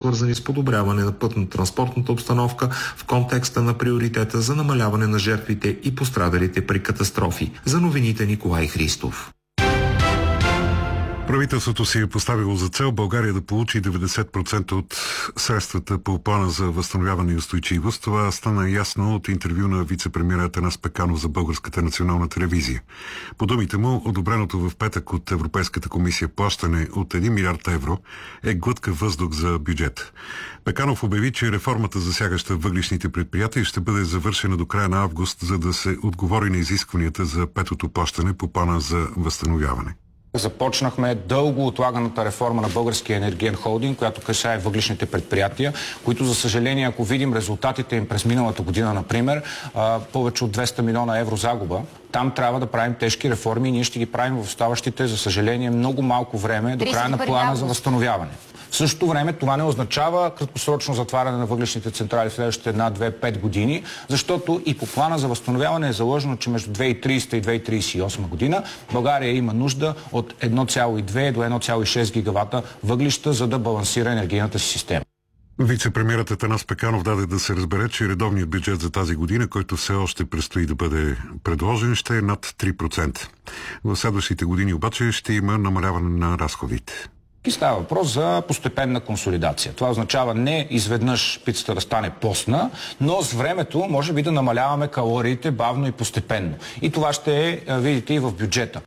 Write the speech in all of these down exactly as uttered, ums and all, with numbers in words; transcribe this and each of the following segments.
свързани с подобряване на пътно-транспортната обстановка в контекста на приоритета за намаляване на жертвите и пострадалите при катастрофи. За новините Николай Христов. Правителството си е поставило за цел България да получи деветдесет процента от средствата по плана за възстановяване и устойчивост. Това стана ясно от интервю на вице-премиера Атанас Пеканов за Българската национална телевизия. По думите му, одобреното в петък от Европейската комисия плащане от един милиард евро е глътка въздух за бюджет. Пеканов обяви, че реформата, засягаща въглищните предприятия, ще бъде завършена до края на август, за да се отговори на изискванията за петото плащане по плана за възстановяване. Започнахме дълго отлаганата реформа на Българския енергиен холдинг, която касае въглищните предприятия, които, за съжаление, ако видим резултатите им през миналата година, например, повече от двеста милиона евро загуба, там трябва да правим тежки реформи и ние ще ги правим в оставащите, за съжаление, много малко време до края на плана за възстановяване. В същото време това не означава краткосрочно затваряне на въглищните централи в следващите една, две, пет години, защото и по плана за възстановяване е заложено, че между две хиляди и тридесета и две хиляди тридесет и осма година България има нужда от едно цяло и две до едно цяло и шест гигавата въглища, за да балансира енергийната си система. Вице-премиерът Атанас Пеканов даде да се разбере, че редовният бюджет за тази година, който все още предстои да бъде предложен, ще е над три процента. В следващите години обаче ще има намаляване на разходите. И става въпрос за постепенна консолидация. Това означава не изведнъж пицата да стане постна, но с времето може би да намаляваме калориите бавно и постепенно. И това ще е, видите, и в бюджета.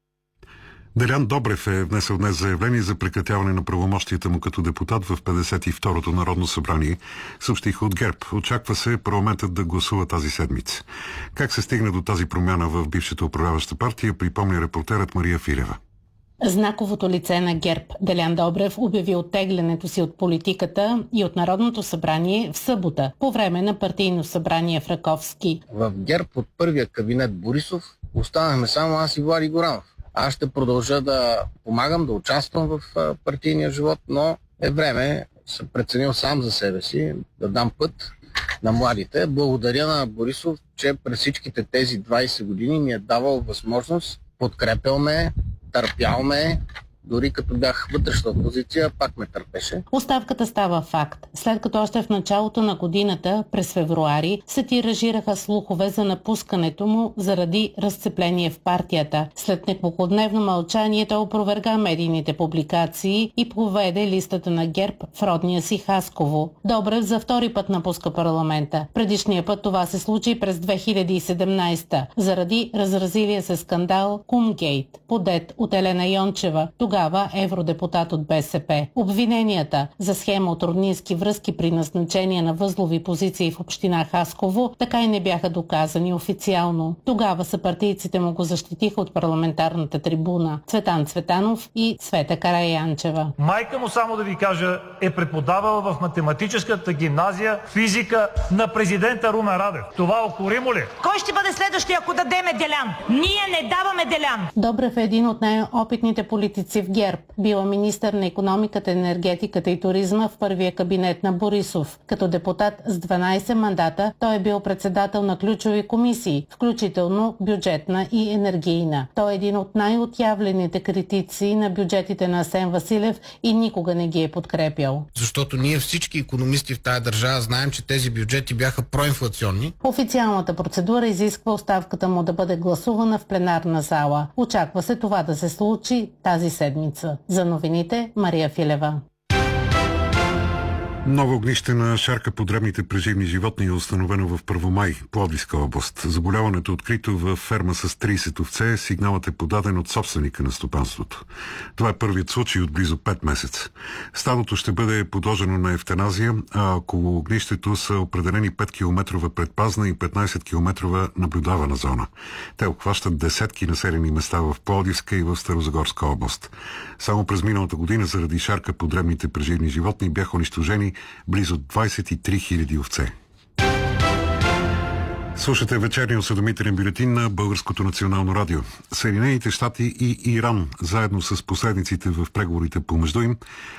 Делян Добрев е внесъл днес заявление за прекратяване на правомощията му като депутат в петдесет и второто Народно събрание, съобщиха от ГЕРБ. Очаква се парламентът да гласува тази седмица. Как се стигна до тази промяна в бившата управляваща партия, припомня репортерът Мария Филева. Знаковото лице на ГЕРБ Делян Добрев обяви оттеглянето си от политиката и от Народното събрание в събота, по време на партийно събрание в Раковски. В ГЕРБ от първия кабинет Борисов останахме само аз и Влади Горанов. Аз ще продължа да помагам, да участвам в партийния живот, но е време, съм преценил сам за себе си, да дам път на младите. Благодаря на Борисов, че през всичките тези двайсет години ми е давал възможност, подкрепял ме, търпял ме, дори като бях вътрешна опозиция, пак ме търпеше. Оставката става факт, след като още в началото на годината, през февруари, се тиражираха слухове за напускането му заради разцепление в партията. След неколкодневно мълчание той опроверга медийните публикации и поведе листата на ГЕРБ в родния си Хасково. Добрев за втори път напуска парламента. Предишния път това се случи през две хиляди и седемнайсета, заради разразилия се скандал Кумгейт, подет от Елена Йончева, тогава евродепутат от БСП. Обвиненията за схема от роднински връзки при назначение на възлови позиции в община Хасково така и не бяха доказани официално. Тогава съпартийците му го защитиха от парламентарната трибуна Цветан Цветанов и Цвета Караянчева. Майка му, само да ви кажа, е преподавала в математическата гимназия физика на президента Румен Радев. Това укоримо ли? Кой ще бъде следващия, ако дадеме Делян? Ние не даваме Делян! Добрев е един от най-опитните политици в ГЕРБ. Била министър на икономиката, енергетиката и туризма в първия кабинет на Борисов. Като депутат с дванайсет мандата, той е бил председател на ключови комисии, включително бюджетна и енергийна. Той е един от най-отявлените критици на бюджетите на Асен Василев и никога не ги е подкрепял. Защото ние всички икономисти в тая държава знаем, че тези бюджети бяха проинфлационни. Официалната процедура изисква оставката му да бъде гласувана в пленарна зала. Очаква се това да се случи тази седмица. За новините Мария Филева. Ново огнище на шарка по дребните преживни животни е установено в Първомай, Пловдивска област. Заболяването е открито в ферма с трийсет овце. Сигналът е подаден от собственика на стопанството. Това е първият случай от близо пет месеца. Стадото ще бъде подложено на евтаназия, а около огнището са определени пет километрова предпазна и петнайсет километрова наблюдавана зона. Те обхващат десетки населени места в Пловдивска и в Старозагорска област. Само през миналата година заради шарка по дребните преживни животни бяха унищожени близо двайсет и три хиляди овце. Слушате вечерния осведомителен бюлетин на Българското национално радио. Съединените щати и Иран, заедно с посредниците в преговорите помежду им,